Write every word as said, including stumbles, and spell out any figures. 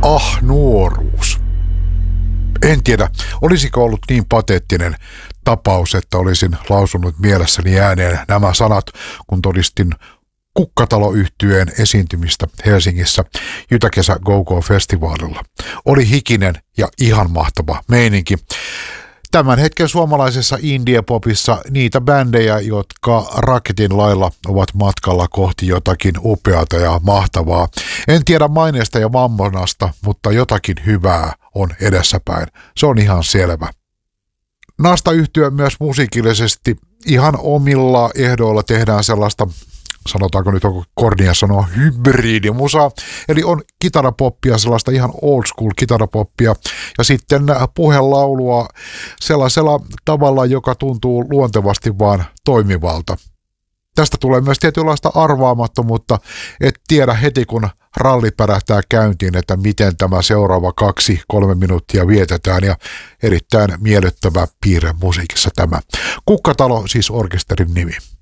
Ah, nuoruus. En tiedä, olisiko ollut niin pateettinen tapaus, että olisin lausunut mielessäni ääneen nämä sanat, kun todistin Kukkatalo-yhtyeen esiintymistä Helsingissä Jytäkesä Go-Go-festivaalilla. Oli hikinen ja ihan mahtava meininki. Tämän hetken suomalaisessa indie-popissa niitä bändejä, jotka raketin lailla ovat matkalla kohti jotakin upeata ja mahtavaa. En tiedä maineesta ja mammonasta, mutta jotakin hyvää on edessäpäin. Se on ihan selvä. Nasta-yhtye myös musiikillisesti ihan omilla ehdoilla tehdään sellaista, sanotaanko nyt onko kornia sanoa, hybridimusaa, eli on kitarapoppia, sellaista ihan old school kitarapoppia, ja sitten puhelaulua sellaisella tavalla, joka tuntuu luontevasti vaan toimivalta. Tästä tulee myös tietynlaista arvaamattomuutta, et tiedä heti kun ralli pärähtää käyntiin, että miten tämä seuraava kaksi, kolme minuuttia vietetään, ja erittäin miellyttävä piirre musiikissa tämä. Kukkatalo siis orkesterin nimi.